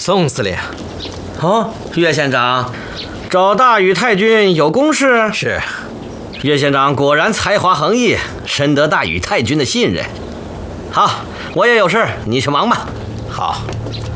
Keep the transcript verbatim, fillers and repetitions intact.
宋司令。 哦，岳县长，找大禹太君有公事？ 是。 岳县长果然才华横溢，深得大禹太君的信任。好，我也有事，你去忙吧。 好。